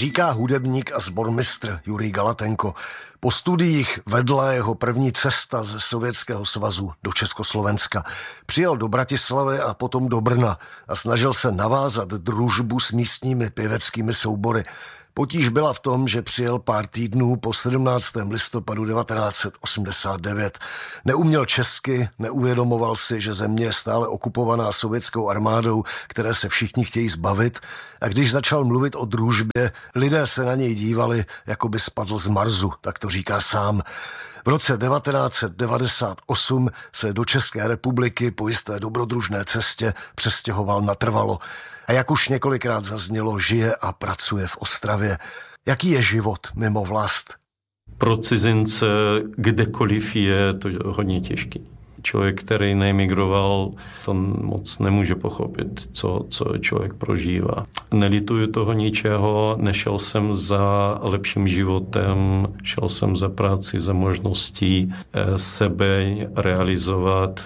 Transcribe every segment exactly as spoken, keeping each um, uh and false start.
Říká hudebník a sbormistr Jurij Galatenko. Po studiích vedla jeho první cesta ze Sovětského svazu do Československa. Přijel do Bratislavy a potom do Brna a snažil se navázat družbu s místními pěveckými soubory. Potíž byla v tom, že přijel pár týdnů po sedmnáctého listopadu devatenáct set osmdesát devět. Neuměl česky, neuvědomoval si, že země je stále okupovaná sovětskou armádou, které se všichni chtějí zbavit, a když začal mluvit o družbě, lidé se na něj dívali, jako by spadl z Marsu, tak to říká sám. V roce devatenáct set devadesát osm se do České republiky po jisté dobrodružné cestě přestěhoval natrvalo. A jak už několikrát zaznělo, žije a pracuje v Ostravě. Jaký je život mimo vlast? Pro cizince kdekoliv je to hodně těžký. Člověk, který neemigroval, to moc nemůže pochopit, co, co člověk prožívá. Nelituju toho ničeho, nešel jsem za lepším životem, šel jsem za práci, za možností sebe realizovat.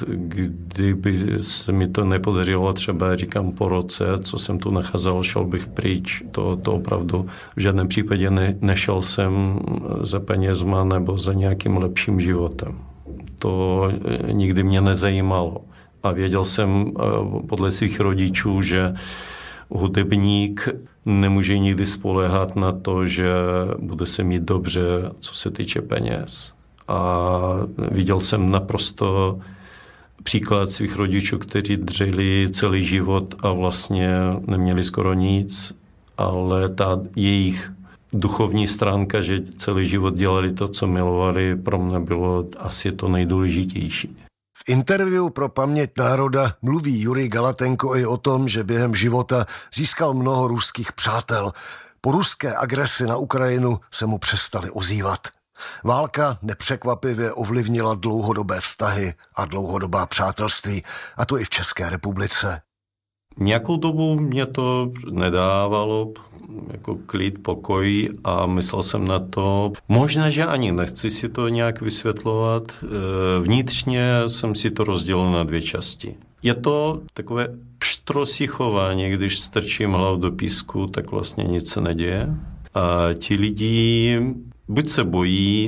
Kdyby se mi to nepodařilo, třeba říkám po roce, co jsem tu nacházel, šel bych pryč. To, to opravdu v žádném případě ne, nešel jsem za penězma nebo za nějakým lepším životem. To nikdy mě nezajímalo. A věděl jsem podle svých rodičů, že hudebník nemůže nikdy spoléhat na to, že bude se mít dobře, co se týče peněz. A viděl jsem naprosto příklad svých rodičů, kteří dřeli celý život a vlastně neměli skoro nic, ale ta jejich duchovní stránka, že celý život dělali to, co milovali, pro mě bylo asi to nejdůležitější. V interview pro Paměť národa mluví Jurij Galatenko i o tom, že během života získal mnoho ruských přátel. Po ruské agresi na Ukrajinu se mu přestali ozývat. Válka nepřekvapivě ovlivnila dlouhodobé vztahy a dlouhodobá přátelství, a to i v České republice. Nějakou dobu mě to nedávalo jako klid, pokoj a myslel jsem na to, možná, že ani nechci si to nějak vysvětlovat. Vnitřně jsem si to rozdělil na dvě části. Je to takové pštrosí chování, když strčím hlavu do písku, tak vlastně nic se neděje. A ti lidi buď se bojí,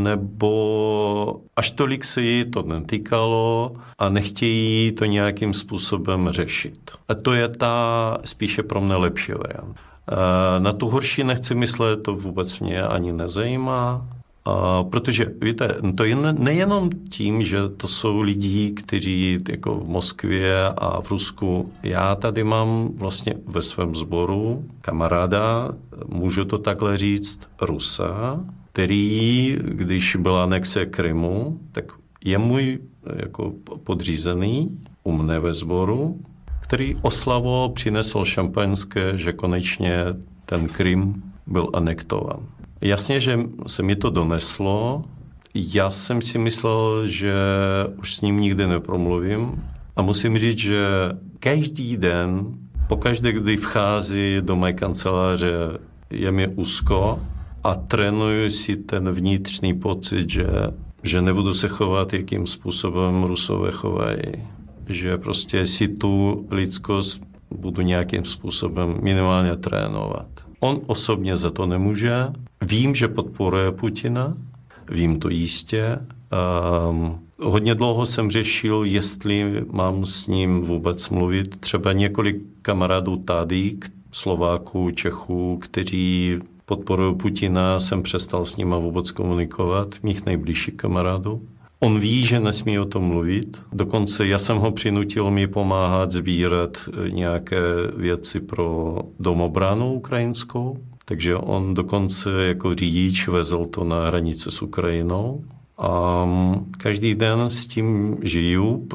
nebo až tolik se jí to netýkalo a nechtějí to nějakým způsobem řešit. A to je ta spíše pro mě lepší variant. Na tu horší nechci myslet, to vůbec mě ani nezajímá, a protože víte, to je nejenom tím, že to jsou lidi, kteří jako v Moskvě a v Rusku. Já tady mám vlastně ve svém sboru kamaráda, můžu to takhle říct, Rusa, který, když byla anexe Krymu, tak je můj jako podřízený u mne ve sboru, který oslavoval, přinesl šampaňské, že konečně ten Krym byl anektovan. Jasně, že se mi to doneslo. Já jsem si myslel, že už s ním nikdy nepromluvím. A musím říct, že každý den, pokaždé, kdy vchází do mé kanceláře, je mi úzko a trénuju si ten vnitřní pocit, že, že nebudu se chovat, jakým způsobem Rusové chovají. Že prostě si tu lidskost budu nějakým způsobem minimálně trénovat. On osobně za to nemůže. Vím, že podporuje Putina, vím to jistě. Um, hodně dlouho jsem řešil, jestli mám s ním vůbec mluvit. Třeba několik kamarádů tady, Slováků, Čechů, kteří podporují Putina, jsem přestal s nima vůbec komunikovat, mých nejbližších kamarádů. On ví, že nesmí o tom mluvit. Dokonce já jsem ho přinutil mi pomáhat sbírat nějaké věci pro domobranu ukrajinskou. Takže on dokonce jako řidič vezl to na hranice s Ukrajinou. A každý den s tím žiju.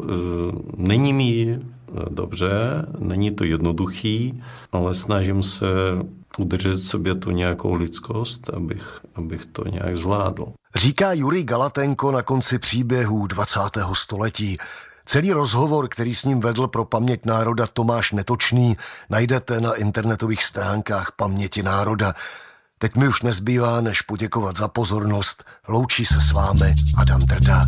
Není mi dobře, není to jednoduchý, ale snažím se udržet sobě tu nějakou lidskost, abych, abych to nějak zvládl. Říká Jurij Galatenko na konci příběhů dvacátého století. Celý rozhovor, který s ním vedl pro Paměť národa Tomáš Netočný, najdete na internetových stránkách Paměti národa. Teď mi už nezbývá, než poděkovat za pozornost. Loučí se s vámi Adam Drda.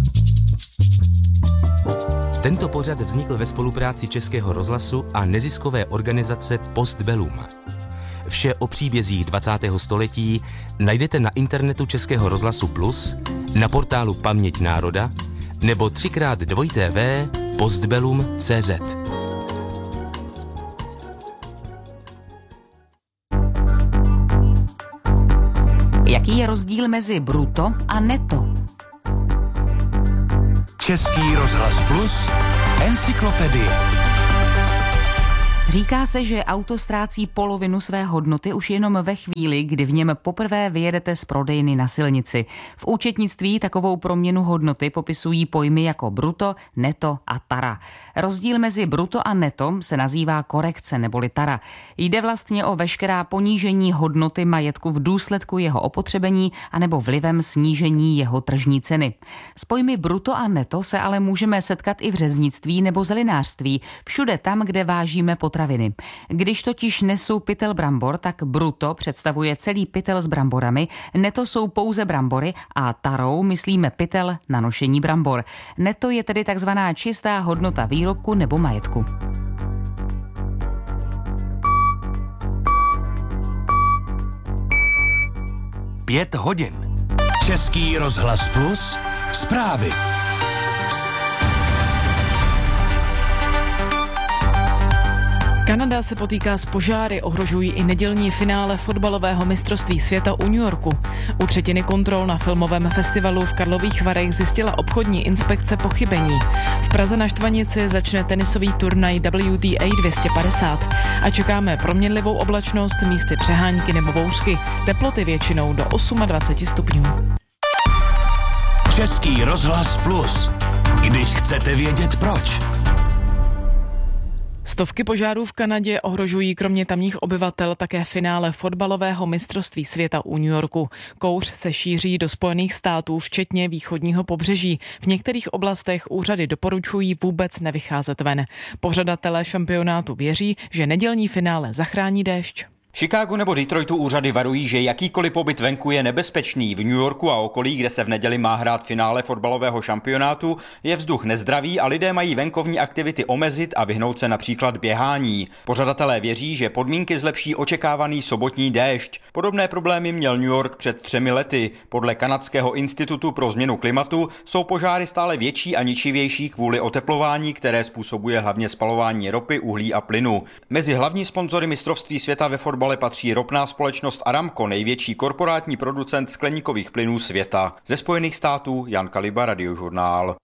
Tento pořad vznikl ve spolupráci Českého rozhlasu a neziskové organizace Postbellum. Vše o příbězích dvacátého století najdete na internetu Českého rozhlasu Plus, na portálu Paměť národa nebo třikrát dvojité v postbellum tečka cé zet. Jaký je rozdíl mezi bruto a neto? Český rozhlas Plus, encyklopedie. Říká se, že auto ztrácí polovinu své hodnoty už jenom ve chvíli, kdy v něm poprvé vyjedete z prodejny na silnici. V účetnictví takovou proměnu hodnoty popisují pojmy jako bruto, neto a tara. Rozdíl mezi bruto a neto se nazývá korekce neboli tara. Jde vlastně o veškerá ponížení hodnoty majetku v důsledku jeho opotřebení anebo vlivem snížení jeho tržní ceny. S pojmy bruto a neto se ale můžeme setkat i v řeznictví nebo zelinářství, všude tam, kde vážíme potraviny. Když totiž nesu pytel brambor, tak bruto představuje celý pytel s bramborami, neto jsou pouze brambory a tarou myslíme pytel na nošení brambor. Neto je tedy takzvaná čistá hodnota výrobku nebo majetku. Pět hodin. Český rozhlas Plus, zprávy. Kanada se potýká s požáry, ohrožují i nedělní finále fotbalového mistrovství světa u New Yorku. U třetiny kontrol na filmovém festivalu v Karlových Varech zjistila obchodní inspekce pochybení. V Praze na Štvanici začne tenisový turnaj W T A dvě stě padesát a čekáme proměnlivou oblačnost, místy přehánky nebo bouřky, teploty většinou do dvacet osm stupňů. Český rozhlas Plus, když chcete vědět proč. Stovky požárů v Kanadě ohrožují kromě tamních obyvatel také finále fotbalového mistrovství světa u New Yorku. Kouř se šíří do Spojených států, včetně východního pobřeží. V některých oblastech úřady doporučují vůbec nevycházet ven. Pořadatelé šampionátu věří, že nedělní finále zachrání déšť. Chicagu nebo Detroitu úřady varují, že jakýkoliv pobyt venku je nebezpečný. V New Yorku a okolí, kde se v neděli má hrát finále fotbalového šampionátu, je vzduch nezdravý a lidé mají venkovní aktivity omezit a vyhnout se například běhání. Pořadatelé věří, že podmínky zlepší očekávaný sobotní déšť. Podobné problémy měl New York před třemi lety. Podle Kanadského institutu pro změnu klimatu jsou požáry stále větší a ničivější kvůli oteplování, které způsobuje hlavně spalování ropy, uhlí a plynu. Mezi hlavní sponzory mistrovství světa ve fotbalu patří ropná společnost Aramco, největší korporátní producent skleníkových plynů světa. Ze Spojených států Jan Kaliba, Radiožurnál.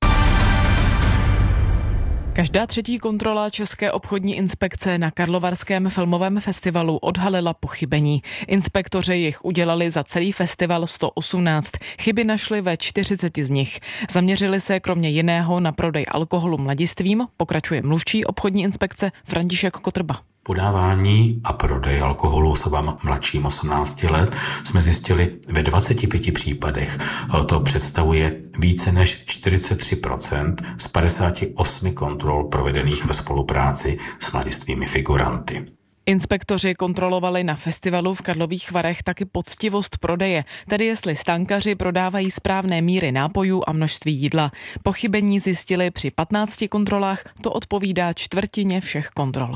Každá třetí kontrola České obchodní inspekce na Karlovarském filmovém festivalu odhalila pochybení. Inspektoři jich udělali za celý festival sto osmnáct. Chyby našli ve čtyřiceti z nich. Zaměřili se kromě jiného na prodej alkoholu mladistvím, pokračuje mluvčí obchodní inspekce František Kotrba. Podávání a prodej alkoholu osobám mladším osmnácti let jsme zjistili ve dvaceti pěti případech. To představuje více než čtyřicet tři procent z padesáti osmi kontrol provedených ve spolupráci s mladistvými figuranty. Inspektoři kontrolovali na festivalu v Karlových Varech taky poctivost prodeje, tedy jestli stánkaři prodávají správné míry nápojů a množství jídla. Pochybení zjistili při patnácti kontrolách, to odpovídá čtvrtině všech kontrol.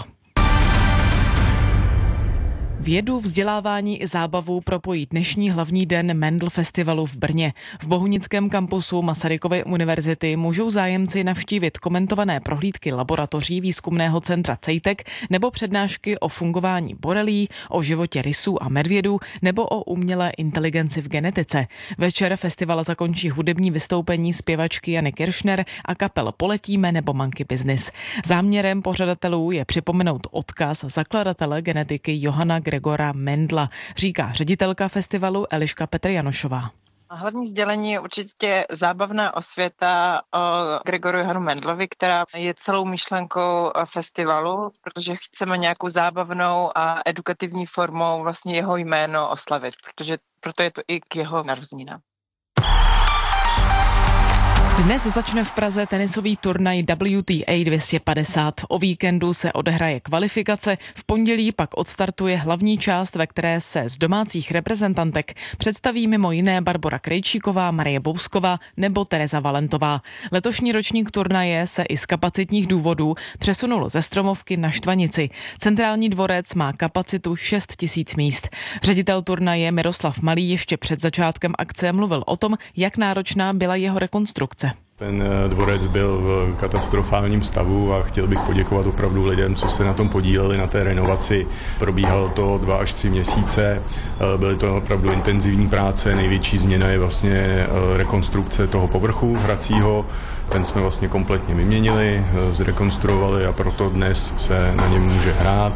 Vědu, vzdělávání i zábavu propojí dnešní hlavní den Mendel Festivalu v Brně. V bohunickém kampusu Masarykovy univerzity můžou zájemci navštívit komentované prohlídky laboratoří výzkumného centra Cejtek nebo přednášky o fungování borelí, o životě rysů a medvědů nebo o umělé inteligenci v genetice. Večer festival zakončí hudební vystoupení zpěvačky Jany Kiršner a kapel Poletíme nebo Monkey Business. Záměrem pořadatelů je připomenout odkaz zakladatele genetiky Johana Gregora Mendla, říká ředitelka festivalu Eliška Petr Janošová. Hlavní sdělení je určitě zábavná osvěta o Gregoru Johanu Mendlovi, která je celou myšlenkou festivalu, protože chceme nějakou zábavnou a edukativní formou vlastně jeho jméno oslavit, protože proto je to i k jeho narozeninám. Dnes začne v Praze tenisový turnaj W T A dvě stě padesát. O víkendu se odehraje kvalifikace, v pondělí pak odstartuje hlavní část, ve které se z domácích reprezentantek představí mimo jiné Barbora Krejčíková, Marie Bousková nebo Tereza Valentová. Letošní ročník turnaje se i z kapacitních důvodů přesunul ze Stromovky na Štvanici. Centrální dvorec má kapacitu šest tisíc míst. Ředitel turnaje Miroslav Malý ještě před začátkem akce mluvil o tom, jak náročná byla jeho rekonstrukce. Ten dvorec byl v katastrofálním stavu a chtěl bych poděkovat opravdu lidem, co se na tom podíleli, na té renovaci. Probíhalo to dva až tři měsíce, byly to opravdu intenzivní práce, největší změna je vlastně rekonstrukce toho povrchu hracího. Ten jsme vlastně kompletně vyměnili, zrekonstruovali a proto dnes se na něm může hrát.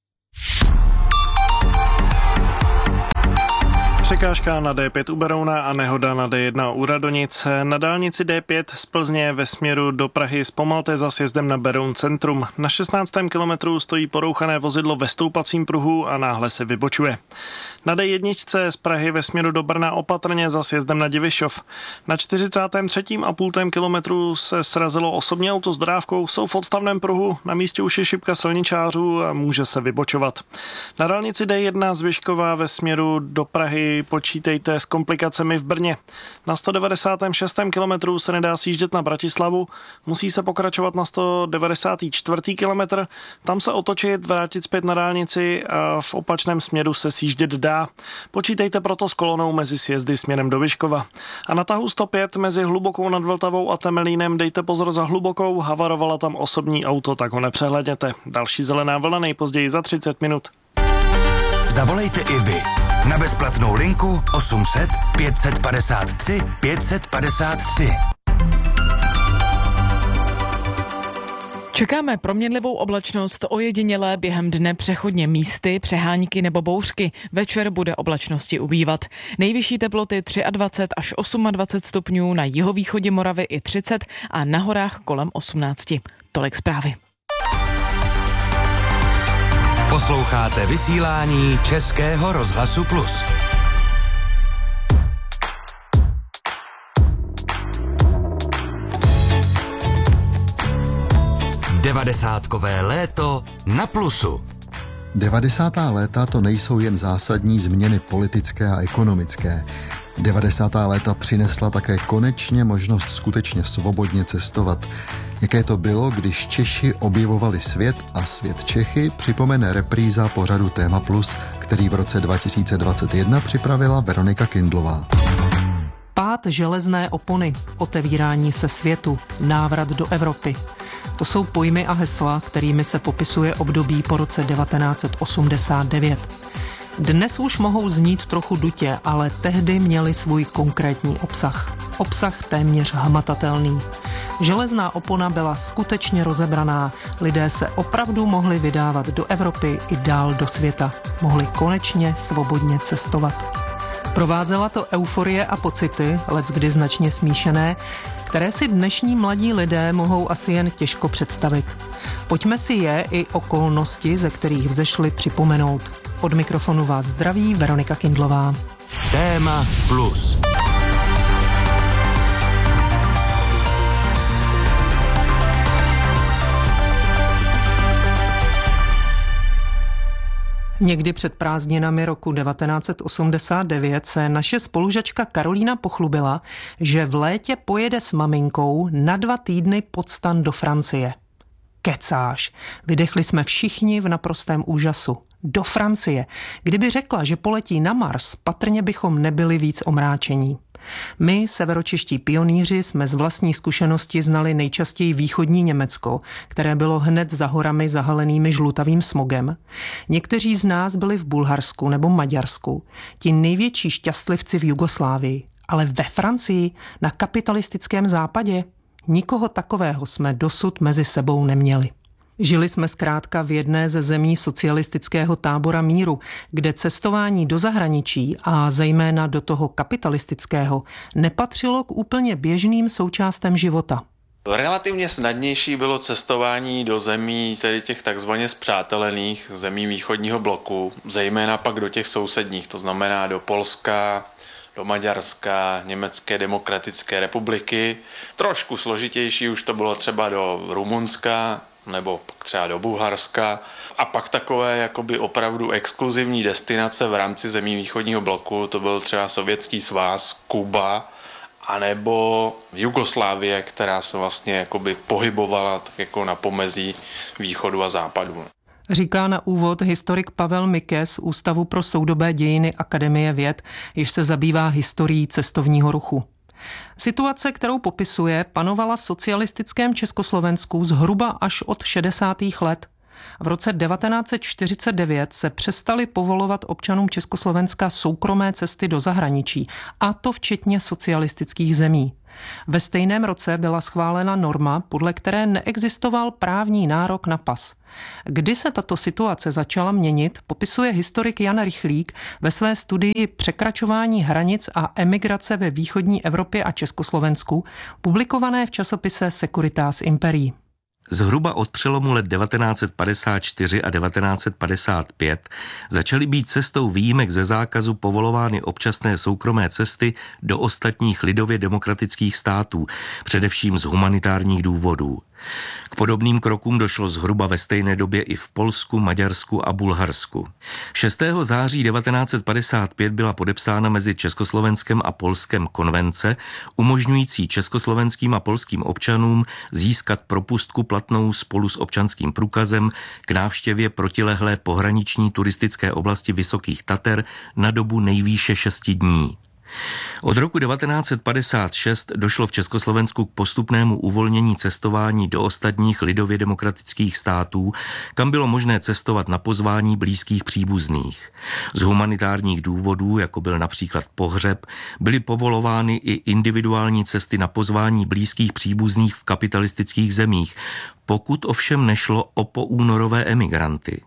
Překážka na D pět u Berouna a nehoda na D jedna u Radonic. Na dálnici D pět z Plzně ve směru do Prahy zpomalte za sjezdem na Beroun centrum. Na šestnáctém kilometru stojí porouchané vozidlo ve stoupacím pruhu a náhle se vybočuje. Na D jedna z Prahy ve směru do Brna opatrně za sjezdem na Divišov. Na čtyřicátém třetím a půl kilometru se srazilo osobní auto s dodávkou, jsou v odstavném pruhu, na místě už je šipka silničářů a může se vybočovat. Na dálnici D jedna z Vyškova ve směru do Prahy počítejte s komplikacemi v Brně. Na sto devadesátém šestém kilometru se nedá sjíždět na Bratislavu, musí se pokračovat na sto devadesátém čtvrtém kilometr, tam se otočit, vrátit zpět na dálnici a v opačném směru se sjíždět dá. Počítejte proto s kolonou mezi sjezdy směrem do Vyškova. A na tahu sto pět mezi Hlubokou nad Vltavou a Temelínem dejte pozor za Hlubokou, havarovala tam osobní auto, tak ho nepřehlédněte. Další zelená vlna nejpozději za třicet minut. Zavolejte i vy na bezplatnou linku osm set pět set padesát tři pět set padesát tři. Čekáme proměnlivou oblačnost, ojedinělé během dne přechodně místy, přehánky nebo bouřky. Večer bude oblačnosti ubývat. Nejvyšší teploty dvacet tři až dvacet osm stupňů, na jihovýchodě Moravy i třicet a na horách kolem osmnáct. Tolik zprávy. Posloucháte vysílání Českého rozhlasu Plus. Devadesátkové léto na Plusu. Devadesátá léta to nejsou jen zásadní změny politické a ekonomické. Devadesátá léta přinesla také konečně možnost skutečně svobodně cestovat. Jaké to bylo, když Češi objevovali svět a svět Čechy, připomene repríza pořadu Téma Plus, který v roce dva tisíce dvacet jedna připravila Veronika Kindlová. Pád železné opony, otevírání se světu, návrat do Evropy. To jsou pojmy a hesla, kterými se popisuje období po roce devatenáct set osmdesát devět. Dnes už mohou znít trochu dutě, ale tehdy měli svůj konkrétní obsah. Obsah téměř hmatatelný. Železná opona byla skutečně rozebraná. Lidé se opravdu mohli vydávat do Evropy i dál do světa. Mohli konečně svobodně cestovat. Provázela to euforie a pocity, leckdy značně smíšené, které si dnešní mladí lidé mohou asi jen těžko představit. Pojďme si je i okolnosti, ze kterých vzešly, připomenout. Od mikrofonu vás zdraví Veronika Kindlová. Téma Plus. Někdy před prázdninami roku devatenáct set osmdesát devět se naše spolužačka Karolína pochlubila, že v létě pojede s maminkou na dva týdny pod stan do Francie. Kecáš, vydechli jsme všichni v naprostém úžasu. Do Francie. Kdyby řekla, že poletí na Mars, patrně bychom nebyli víc omráčení. My, severočeští pionýři, jsme z vlastní zkušenosti znali nejčastěji východní Německo, které bylo hned za horami zahalenými žlutavým smogem. Někteří z nás byli v Bulharsku nebo Maďarsku, ti největší šťastlivci v Jugoslávii. Ale ve Francii, na kapitalistickém západě, nikoho takového jsme dosud mezi sebou neměli. Žili jsme zkrátka v jedné ze zemí socialistického tábora míru, kde cestování do zahraničí a zejména do toho kapitalistického nepatřilo k úplně běžným součástem života. Relativně snadnější bylo cestování do zemí, tedy těch takzvaně spřátelených zemí východního bloku, zejména pak do těch sousedních, to znamená do Polska, do Maďarska, Německé demokratické republiky. Trošku složitější už to bylo třeba do Rumunska nebo třeba do Bulharska. A pak takové jakoby opravdu exkluzivní destinace v rámci zemí východního bloku, to byl třeba Sovětský svaz, Kuba, anebo Jugoslávie, která se vlastně jakoby pohybovala tak jako na pomezí východu a západu. Říká na úvod historik Pavel Mike z Ústavu pro soudobé dějiny Akademie věd, jež se zabývá historií cestovního ruchu. Situace, kterou popisuje, panovala v socialistickém Československu zhruba až od šedesátých let. V roce devatenáct set čtyřicet devět se přestaly povolovat občanům Československa soukromé cesty do zahraničí, a to včetně socialistických zemí. Ve stejném roce byla schválena norma, podle které neexistoval právní nárok na pas. Kdy se tato situace začala měnit, popisuje historik Jan Rychlík ve své studii Překračování hranic a emigrace ve východní Evropě a Československu, publikované v časopise Securitas Imperii. Zhruba od přelomu let devatenáct set padesát čtyři a devatenáct set padesát pět začaly být cestou výjimek ze zákazu povolovány občasné soukromé cesty do ostatních lidově demokratických států, především z humanitárních důvodů. K podobným krokům došlo zhruba ve stejné době i v Polsku, Maďarsku a Bulharsku. šestého září devatenáct set padesát pět byla podepsána mezi Československem a Polskem konvence, umožňující československým a polským občanům získat propustku platnou spolu s občanským průkazem k návštěvě protilehlé pohraniční turistické oblasti Vysokých Tater na dobu nejvýše šesti dní. Od roku devatenáct set padesát šest došlo v Československu k postupnému uvolnění cestování do ostatních lidově demokratických států, kam bylo možné cestovat na pozvání blízkých příbuzných. Z humanitárních důvodů, jako byl například pohřeb, byly povolovány i individuální cesty na pozvání blízkých příbuzných v kapitalistických zemích, pokud ovšem nešlo o poúnorové emigranty.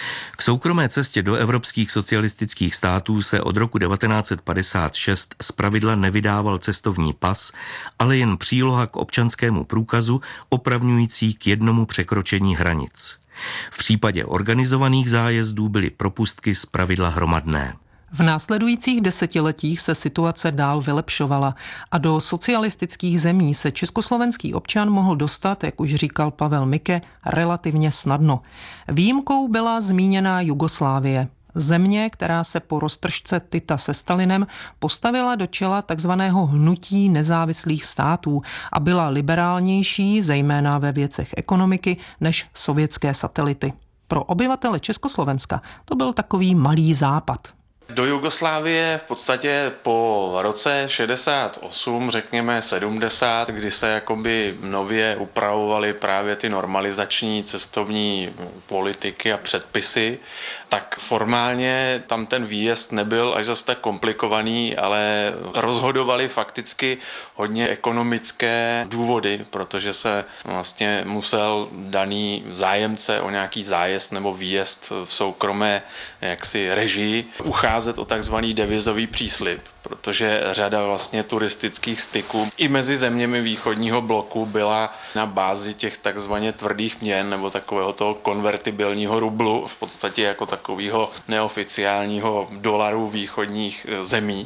K soukromé cestě do evropských socialistických států se od roku devatenáct set padesát šest zpravidla nevydával cestovní pas, ale jen příloha k občanskému průkazu opravňující k jednomu překročení hranic. V případě organizovaných zájezdů byly propustky zpravidla hromadné. V následujících desetiletích se situace dál vylepšovala a do socialistických zemí se československý občan mohl dostat, jak už říkal Pavel Mike, relativně snadno. Výjimkou byla zmíněná Jugoslávie. Země, která se po roztržce Tita se Stalinem postavila do čela takzvaného hnutí nezávislých států a byla liberálnější, zejména ve věcech ekonomiky, než sovětské satelity. Pro obyvatele Československa to byl takový malý západ. Do Jugoslávie v podstatě po roce šedesát osm, řekněme sedmdesát, kdy se jakoby nově upravovaly právě ty normalizační cestovní politiky a předpisy, tak formálně tam ten výjezd nebyl až zase tak komplikovaný, ale rozhodovali fakticky hodně ekonomické důvody, protože se vlastně musel daný zájemce o nějaký zájezd nebo výjezd v soukromé jaksi režii ucházet o takzvaný devizový příslib, protože řada vlastně turistických styků i mezi zeměmi východního bloku byla na bázi těch takzvaně tvrdých měn nebo takového toho konvertibilního rublu, v podstatě jako takového neoficiálního dolaru východních zemí.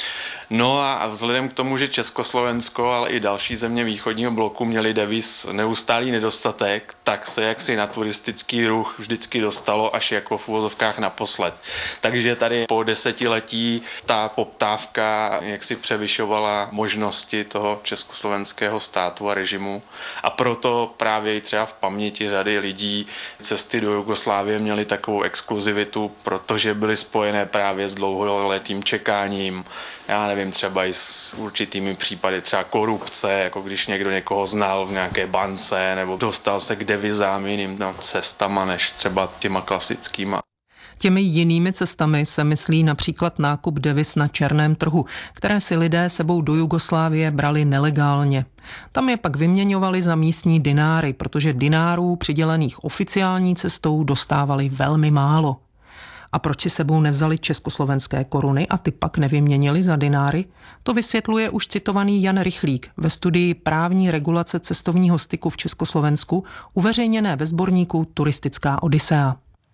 No a vzhledem k tomu, že Československo, ale i další země východního bloku měly deviz neustálý nedostatek, tak se jaksi na turistický ruch vždycky dostalo až jako v uvozovkách naposled. Takže tady po desetiletí ta poptávka jaksi převyšovala možnosti toho československého státu a režimu a proto právě i třeba v paměti řady lidí cesty do Jugoslávie měly takovou exkluzivitu, protože byly spojené právě s dlouholetým čekáním, já nevím, třeba i s určitými případy třeba korupce, jako když někdo někoho znal v nějaké bance nebo dostal se k devizám jiným no, cestama než třeba těma klasickýma. Těmi jinými cestami se myslí například nákup deviz na černém trhu, které si lidé sebou do Jugoslávie brali nelegálně. Tam je pak vyměňovali za místní dináry, protože dinárů přidělených oficiální cestou dostávali velmi málo. A proč si sebou nevzali československé koruny a ty pak nevyměnili za dináry? To vysvětluje už citovaný Jan Rychlík ve studii Právní regulace cestovního styku v Československu, uveřejněné ve sborníku Turistická odisea.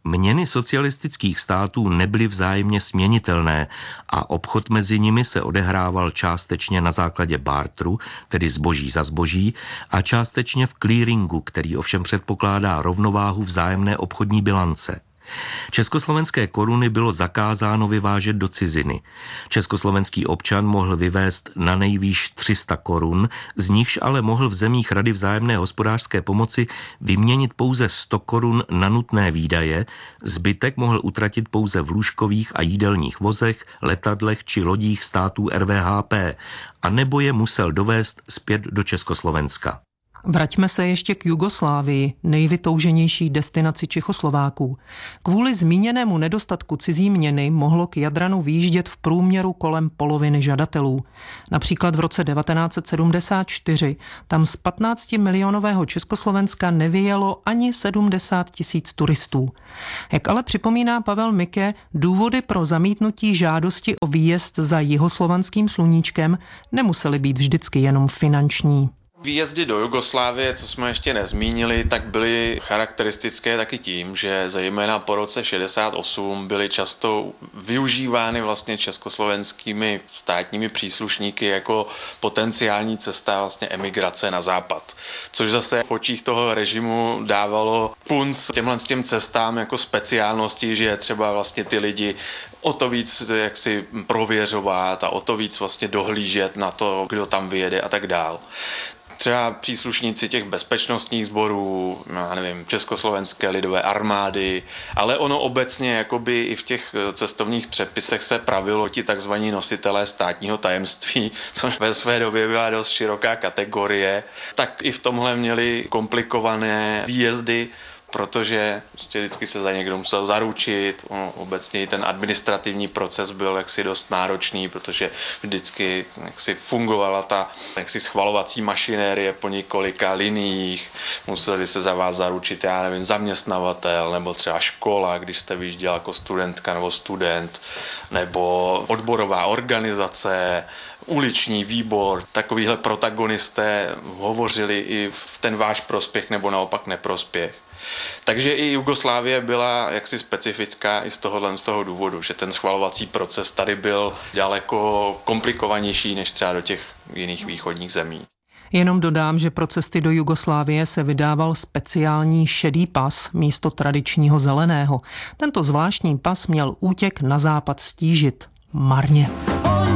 Měny socialistických států nebyly vzájemně směnitelné a obchod mezi nimi se odehrával částečně na základě barteru, tedy zboží za zboží, a částečně v clearingu, který ovšem předpokládá rovnováhu vzájemné obchodní bilance. Československé koruny bylo zakázáno vyvážet do ciziny. Československý občan mohl vyvést na nejvýš tři sta korun, z nichž ale mohl v zemích Rady vzájemné hospodářské pomoci vyměnit pouze sto korun na nutné výdaje, zbytek mohl utratit pouze v lůžkových a jídelních vozech, letadlech či lodích států R V H P, a nebo je musel dovést zpět do Československa. Vraťme se ještě k Jugoslávii, nejvytouženější destinaci Čechoslováků. Kvůli zmíněnému nedostatku cizí měny mohlo k Jadranu vyjíždět v průměru kolem poloviny žadatelů. Například v roce devatenáct set sedmdesát čtyři tam z patnáctimilionového Československa nevyjelo ani sedmdesát tisíc turistů. Jak ale připomíná Pavel Mike, důvody pro zamítnutí žádosti o výjezd za jihoslovanským sluníčkem nemusely být vždycky jenom finanční. Výjezdy do Jugoslávie, co jsme ještě nezmínili, tak byly charakteristické taky tím, že zejména po roce šedesát osm byly často využívány vlastně československými státními příslušníky jako potenciální cesta vlastně emigrace na západ. Což zase v očích toho režimu dávalo punc těmhle těm cestám jako speciálnosti, že je třeba vlastně ty lidi o to víc jak si prověřovat a o to víc vlastně dohlížet na to, kdo tam vyjede a tak dál. Třeba příslušníci těch bezpečnostních sborů, já nevím, Československé lidové armády, ale ono obecně jakoby i v těch cestovních předpisech se pravilo ti takzvaní nositelé státního tajemství, což ve své době byla dost široká kategorie, tak i v tomhle měli komplikované výjezdy, protože prostě vždycky se za někdo musel zaručit. No, obecně i ten administrativní proces byl jaksi dost náročný, protože vždycky jaksi fungovala ta jaksi schvalovací mašinérie po několika liniích. Museli se za vás zaručit, já nevím, zaměstnavatel nebo třeba škola, když jste vyjížděl jako studentka nebo student, nebo odborová organizace, uliční výbor. Takovýhle protagonisté hovořili i v ten váš prospěch nebo naopak neprospěch. Takže i Jugoslávie byla jaksi specifická i z tohohle z toho důvodu, že ten schvalovací proces tady byl daleko komplikovanější než třeba do těch jiných východních zemí. Jenom dodám, že pro cesty do Jugoslávie se vydával speciální šedý pas místo tradičního zeleného. Tento zvláštní pas měl útěk na západ stížit. Marně.